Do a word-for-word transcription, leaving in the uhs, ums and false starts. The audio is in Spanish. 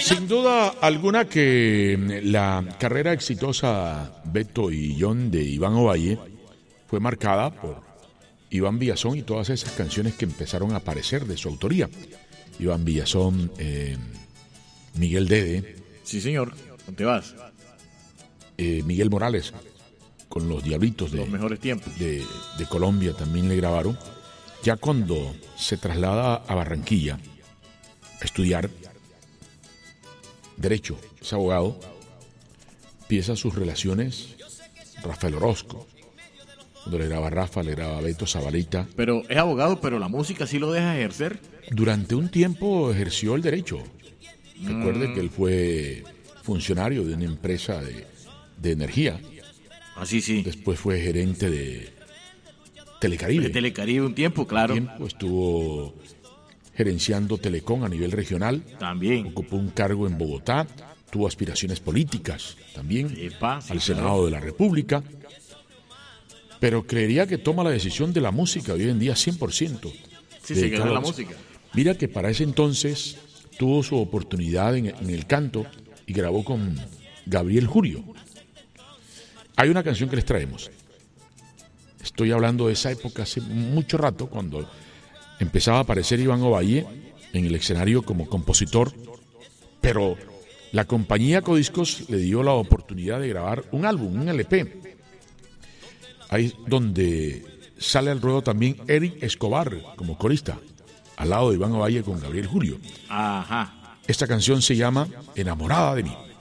Sin duda alguna que la carrera exitosa Beto y John de Iván Ovalle fue marcada por Iván Villazón y todas esas canciones que empezaron a aparecer de su autoría. Iván Villazón, eh, Miguel Dede. Sí, señor. ¿Dónde vas? Eh, Miguel Morales, con los Diablitos de, los mejores tiempos. De, de Colombia también le grabaron. Ya cuando se traslada a Barranquilla a estudiar Derecho, es abogado, empieza sus relaciones Rafael Orozco. Cuando le graba a Rafa, le graba a Beto Zabalita. Pero es abogado, pero la música sí lo deja ejercer. Durante un tiempo ejerció el derecho. Mm. Recuerde que él fue funcionario de una empresa de, de energía. Ah, sí, sí. Después fue gerente de Telecaribe. De Telecaribe un tiempo, claro. Un tiempo estuvo gerenciando Telecom a nivel regional. También. Ocupó un cargo en Bogotá. Tuvo aspiraciones políticas también. Epa, sí, al claro. Senado de la República. Pero creería que toma la decisión de la música hoy en día cien por ciento. Sí, se quedó en la música. Mira que para ese entonces tuvo su oportunidad en, en el canto y grabó con Gabriel Julio. Hay una canción que les traemos. Estoy hablando de esa época hace mucho rato, cuando empezaba a aparecer Iván Ovalle en el escenario como compositor, pero la compañía Codiscos le dio la oportunidad de grabar un álbum, un L P. Ahí es donde sale al ruedo también Eric Escobar como corista, al lado de Iván Ovalle con Gabriel Julio. Ajá. Esta canción se llama Enamorada de mí.